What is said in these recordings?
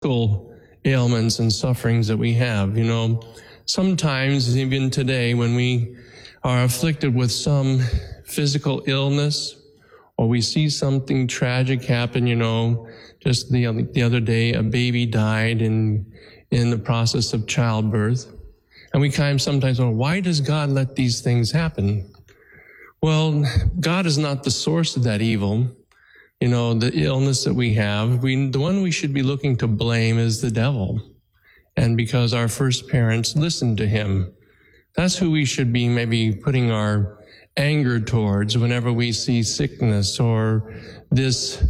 physical ailments and sufferings that we have. Sometimes, even today, when we are afflicted with some physical illness, or we see something tragic happen, just the other day, a baby died in the process of childbirth. And we sometimes wonder, why does God let these things happen? Well, God is not the source of that evil. The illness that we have, the one we should be looking to blame is the devil. And because our first parents listened to him, that's who we should be maybe putting our anger towards whenever we see sickness or this,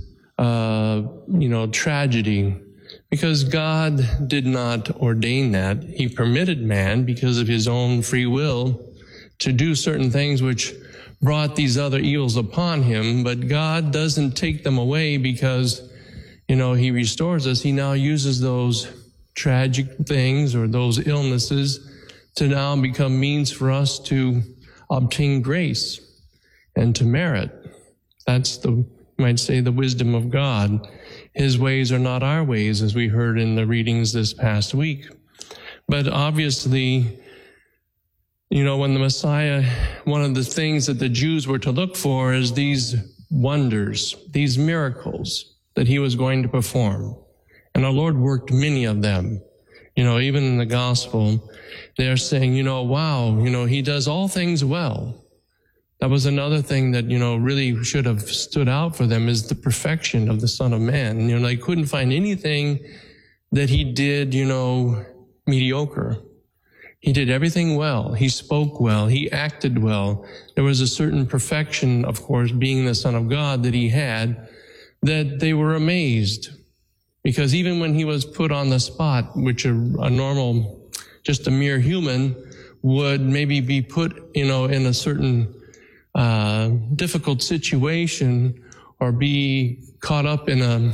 tragedy. Because God did not ordain that. He permitted man, because of his own free will, to do certain things which brought these other evils upon him. But God doesn't take them away because, he restores us. He now uses those tragic things or those illnesses to now become means for us to obtain grace and to merit. That's you might say, the wisdom of God. His ways are not our ways, as we heard in the readings this past week. But obviously, when the Messiah, one of the things that the Jews were to look for is these wonders, these miracles that he was going to perform. And our Lord worked many of them. Even in the gospel, they're saying, wow, he does all things well. That was another thing that, really should have stood out for them, is the perfection of the Son of Man. They couldn't find anything that he did, mediocre. He did everything well. He spoke well. He acted well. There was a certain perfection, of course, being the Son of God that he had, that they were amazed. Because even when he was put on the spot, which a normal, just a mere human would maybe be put, in a certain difficult situation, or be caught up in a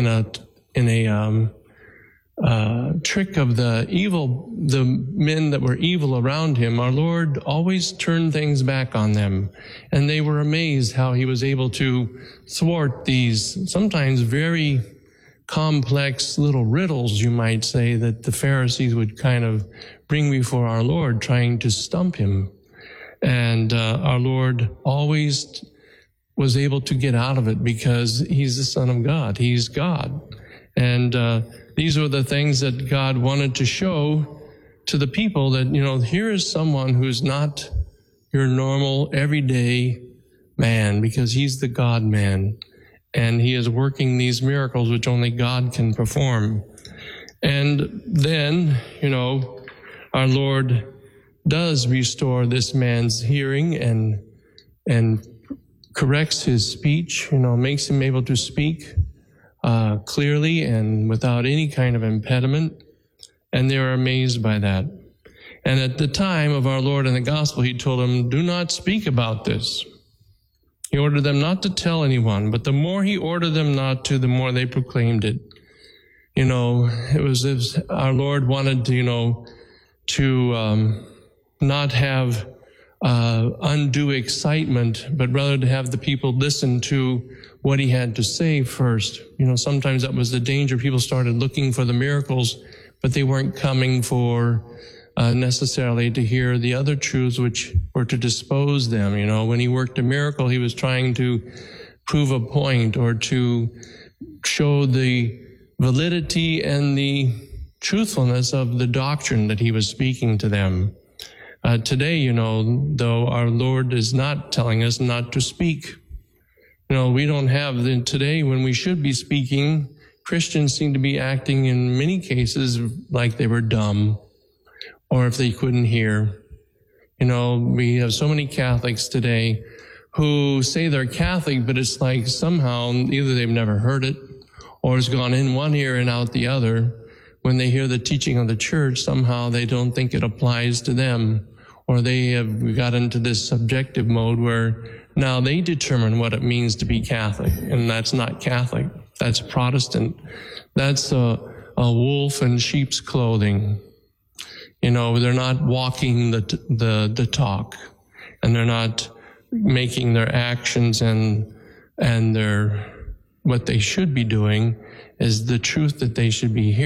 trick of the men that were evil around him, our Lord always turned things back on them. And they were amazed how he was able to thwart these sometimes very complex little riddles, you might say, that the Pharisees would kind of bring before our Lord, trying to stump him. And our Lord always was able to get out of it because he's the Son of God. He's God. And these were the things that God wanted to show to the people, that, here is someone who's not your normal, everyday man, because he's the God-man. And he is working these miracles which only God can perform. And then, our Lord does restore this man's hearing and corrects his speech, makes him able to speak clearly and without any kind of impediment. And they were amazed by that. And at the time of our Lord in the gospel, he told them, do not speak about this. He ordered them not to tell anyone, but the more he ordered them not to, the more they proclaimed it. It was as our Lord wanted to not have undue excitement, but rather to have the people listen to what he had to say first. Sometimes that was the danger. People started looking for the miracles, but they weren't coming for necessarily to hear the other truths which were to dispose them. When he worked a miracle, he was trying to prove a point or to show the validity and the truthfulness of the doctrine that he was speaking to them. Today, though our Lord is not telling us not to speak. We don't have today, when we should be speaking, Christians seem to be acting in many cases like they were dumb, or if they couldn't hear. We have so many Catholics today who say they're Catholic, but it's like somehow either they've never heard it or it's gone in one ear and out the other. When they hear the teaching of the church, somehow they don't think it applies to them, or they have got into this subjective mode where now they determine what it means to be Catholic, and that's not Catholic. That's Protestant. That's a wolf in sheep's clothing. They're not walking the talk, and they're not making their actions and their what they should be doing is the truth that they should be hearing.